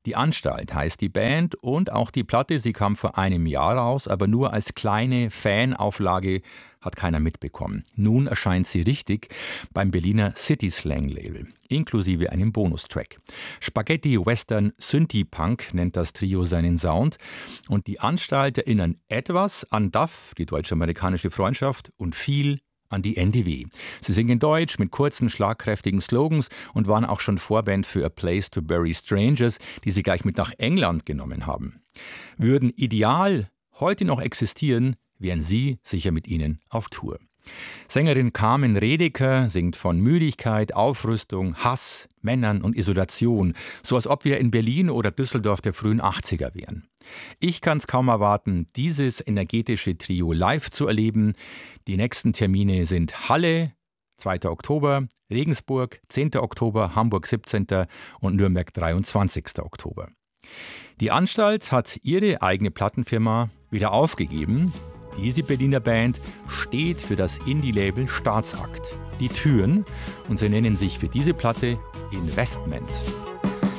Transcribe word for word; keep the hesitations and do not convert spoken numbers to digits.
Die Anstalt heißt die Band und auch die Platte, sie kam vor einem Jahr raus, aber nur als kleine Fanauflage, hat keiner mitbekommen. Nun erscheint sie richtig beim Berliner City Slang Label, inklusive einem Bonustrack. Spaghetti Western Synthie-Punk nennt das Trio seinen Sound und die Anstalt erinnern etwas an D A F, die deutsch-amerikanische Freundschaft, und viel an die N D W. Sie singen Deutsch mit kurzen, schlagkräftigen Slogans und waren auch schon Vorband für A Place to Bury Strangers, die sie gleich mit nach England genommen haben. Würden Ideal heute noch existieren, wären sie sicher mit ihnen auf Tour. Sängerin Carmen Redeker singt von Müdigkeit, Aufrüstung, Hass, Männern und Isolation, so als ob wir in Berlin oder Düsseldorf der frühen achtziger wären. Ich kann es kaum erwarten, dieses energetische Trio live zu erleben. Die nächsten Termine sind Halle, zweiter Oktober, Regensburg, zehnter Oktober, Hamburg siebzehnter und Nürnberg dreiundzwanzigster Oktober. Die Anstalt hat ihre eigene Plattenfirma wieder aufgegeben. Diese Berliner Band steht für das Indie-Label Staatsakt, die Türen, und sie nennen sich für diese Platte Investment.